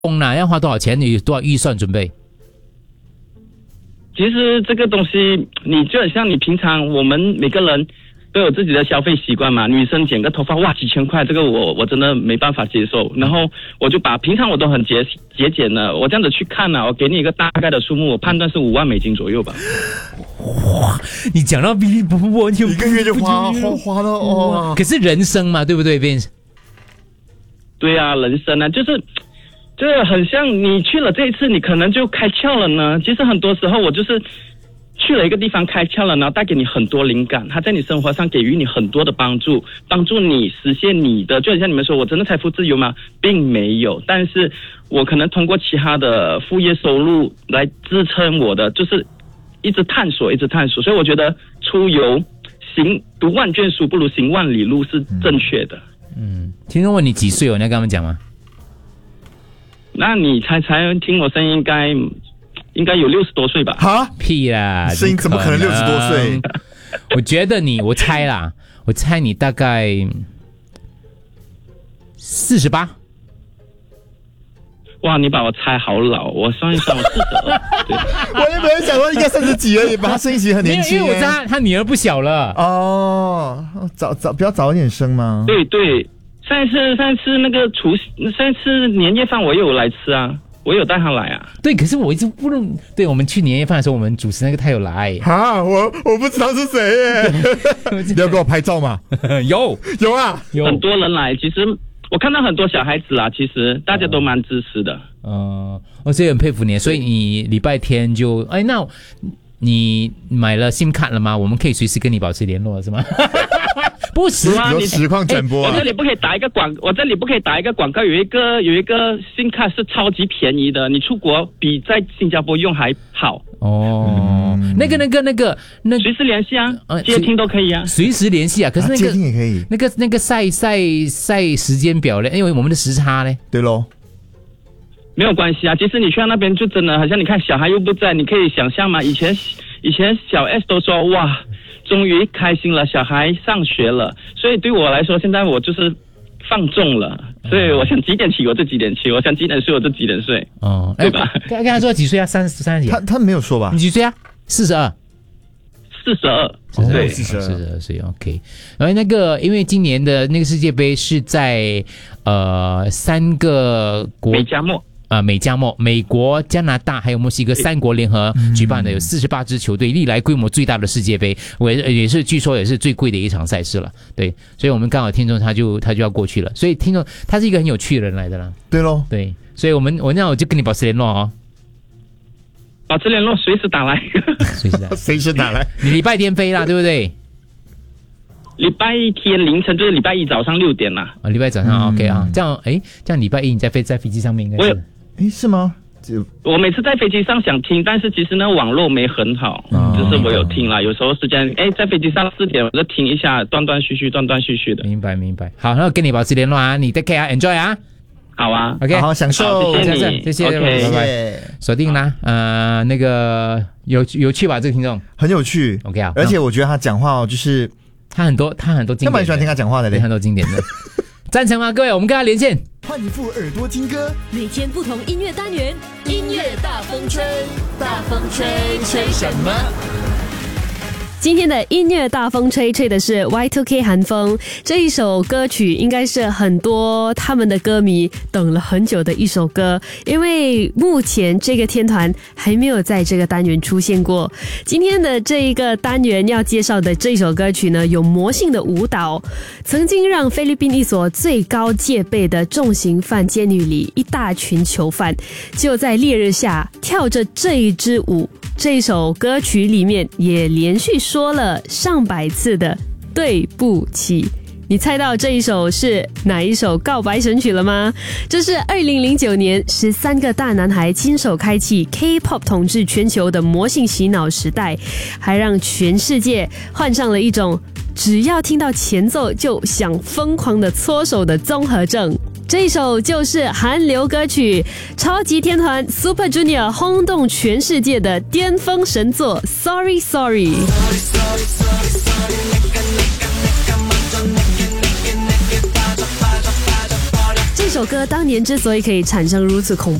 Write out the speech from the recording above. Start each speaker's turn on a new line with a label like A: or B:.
A: 工呢要花多少钱？有多少预算准备？
B: 其实这个东西，你就很像你平常我们每个人都有自己的消费习惯嘛。女生剪个头发，哇，几千块，这个我真的没办法接受。然后我就把平常我都很节俭的，我这样子去看我给你一个大概的数目，我判断是5万美金左右吧。
A: 哇，你讲到哔哩啵啵，
C: 一个月就花到哦。
A: 可是人生嘛，对不对 ，Vince？
B: 对啊，人生啊，就是很像你去了这一次，你可能就开窍了呢。其实很多时候我就是去了一个地方开窍了，然后带给你很多灵感，它在你生活上给予你很多的帮助你实现你的，就很像你们说我真的财富自由吗？并没有，但是我可能通过其他的副业收入来支撑我的，就是一直探索。所以我觉得出游读万卷书不如行万里路是正确的。
A: 听众问你几岁哦？你要跟他们讲吗？
B: 那你猜听我声音应该有60多岁吧？
C: 哈，
A: 屁啦！
C: 声音怎么可能60多岁？
A: 我觉得我猜啦，我猜你大概48。
B: 哇，你把我猜好老，我算一算，我42。对，
C: 我也没有想到应该30几而已吧，他声音其实很年轻。
A: 因为我知道他女儿不小了。
C: 哦，比较早一点生吗？
B: 对。上一次那个上一次年夜饭我有来吃啊，我有带他来啊。
A: 对，可是我一直不能。对，我们去年夜饭的时候，我们主持那个他有来。
C: 哈，我不知道是谁耶。你要给我拍照吗？
A: 有
C: 啊，
B: 有很多人来。其实我看到很多小孩子啦，其实大家都蛮支持的。
A: 我所以很佩服你。所以你礼拜天就那你买了 SIM 卡了吗？我们可以随时跟你保持联络，是吗？不是
C: 啊，有实况转播啊。
B: 我这里不可以打一个广告，有一个SIM卡是超级便宜的，你出国比在新加坡用还好。
A: 那个
B: 随时联系啊，接听都可以啊，
A: 随时联系啊。可是
C: 接听也可以。
A: 那个晒时间表呢？因为我们的时差呢。
C: 对咯。
B: 没有关系啊，其实你去到那边就真的好像你看小孩又不在，你可以想象吗？以前小 S 都说哇，终于开心了，小孩上学了。所以对我来说，现在我就是放纵了，所以我想几点起我就几点起，我想几点睡我就几点睡。对吧？
A: 刚才说几岁啊？30几？
C: 他没有说吧？
A: 你几岁啊？42。
B: 对
A: ，42岁 ，OK。然后因为今年的那个世界杯是在3个国美加墨、美国、加拿大还有墨西哥3国联合举办的，有48支球队，历来规模最大的世界杯，也是据说也是最贵的一场赛事了。对，所以我们刚好听众他就要过去了，所以听众他是一个很有趣的人来的啦。
C: 对咯，
A: 对，所以我就跟你保持联络哦。
B: 保持联络，随时打来。
C: 随时打来。
A: 你礼拜天飞啦，对不对？
B: 礼拜天凌晨就是礼拜一早上6点啦。
A: 礼拜早上 OK 啊，这样礼拜一你在飞机上面应该是。
C: 是吗？
B: 我每次在飞机上想听，但是其实呢网络没很好，就是我有听啦。有时候时间在飞机上4点我就听一下，断断续续的。明
A: 白。好，那跟你保持联络啊，你 take care 啊 ，enjoy 啊。
B: 好啊
A: ，OK，
C: 好好享受，
B: 谢谢你，
A: 谢谢，
B: 拜
A: 拜，锁定啦。那个有趣吧？这个听众
C: 很有趣
A: ，OK 啊。
C: 而且我觉得他讲话就是
A: 他很多经典，
C: 他蛮喜欢听他讲话的嘞，
A: 很多经典的。赞成吗？各位，我们跟他连线。
D: 换一副耳朵听歌，每天不同音乐单元，音乐大风吹，大风吹，吹什么？
E: 今天的音乐大风吹的是 Y2K 寒风，这一首歌曲应该是很多他们的歌迷等了很久的一首歌，因为目前这个天团还没有在这个单元出现过。今天的这一个单元要介绍的这首歌曲呢，有魔性的舞蹈，曾经让菲律宾一所最高戒备的重刑犯监狱里一大群囚犯就在烈日下跳着这一支舞。这首歌曲里面也连续说了上百次的对不起。你猜到这一首是哪一首告白神曲了吗？这是2009年13个大男孩亲手开启 K-pop 统治全球的魔性洗脑时代，还让全世界患上了一种只要听到前奏就想疯狂的搓手的综合症。这一首就是韩流歌曲超级天团 Super Junior 轰动全世界的巅峰神作 Sorry Sorry。 这首歌当年之所以可以产生如此恐怖